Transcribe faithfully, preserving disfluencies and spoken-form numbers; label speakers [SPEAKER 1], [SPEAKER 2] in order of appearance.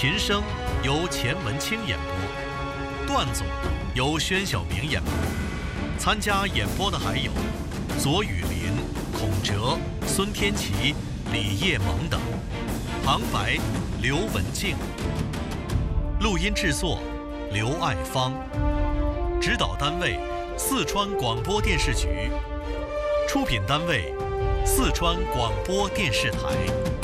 [SPEAKER 1] 琴声由钱文清演播，段总由宣晓明演播。参加演播的还有左雨林、孔哲、孙天琪、李叶萌等。旁白刘文静，录音制作刘爱芳，指导单位四川广播电视局，出品单位四川广播电视台。